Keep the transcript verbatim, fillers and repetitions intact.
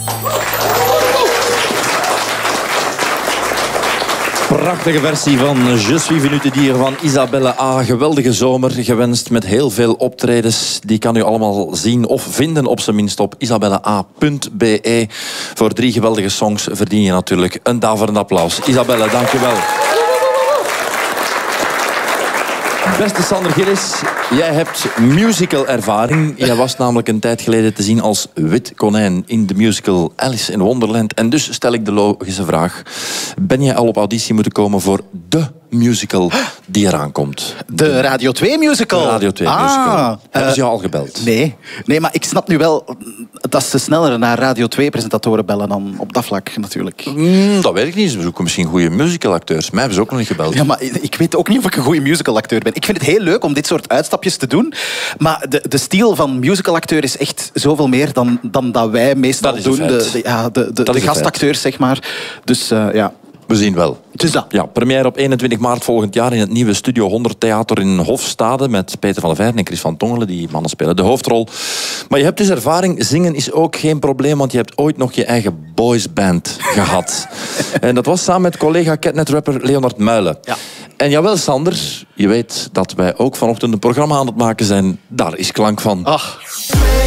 Prachtige versie van Je suis venu te dire van Isabelle A. Geweldige zomer gewenst met heel veel optredens. Die kan u allemaal zien of vinden op zijn minst op isabelle a punt b e. Voor drie geweldige songs verdien je natuurlijk een daverend applaus. Isabelle, dank je wel. Beste Sander Gillis, jij hebt musical ervaring. Jij was namelijk een tijd geleden te zien als wit konijn in de musical Alice in Wonderland. En dus stel ik de logische vraag. Ben jij al op auditie moeten komen voor de musical die eraan komt? De Radio twee musical? De Radio twee ah, musical. Hebben ze uh, jou al gebeld? Nee. nee, maar ik snap nu wel dat ze sneller naar Radio twee presentatoren bellen dan op dat vlak natuurlijk. Mm, dat weet ik niet. Ze zoeken misschien goede musicalacteurs. Mij hebben ze ook nog niet gebeld. Ja, maar ik weet ook niet of ik een goede musicalacteur ben. Ik vind het heel leuk om dit soort uitstapjes te doen. Maar de, de stijl van musicalacteur is echt zoveel meer dan, dan dat wij meestal dat doen. De, de, ja, de, de, de gastacteurs, zeg maar. Dus uh, ja... We zien wel. Dus dat. Ja, première op eenentwintig maart volgend jaar in het nieuwe Studio honderd Theater in Hofstade met Peter van der Veijren en Chris van Tongelen. Die mannen spelen de hoofdrol. Maar je hebt dus ervaring. Zingen is ook geen probleem, want je hebt ooit nog je eigen boysband gehad. En dat was samen met collega Catnet-rapper Leonard Muilen. Ja. En jawel, Sander, je weet dat wij ook vanochtend een programma aan het maken zijn. Daar is klank van. Ach.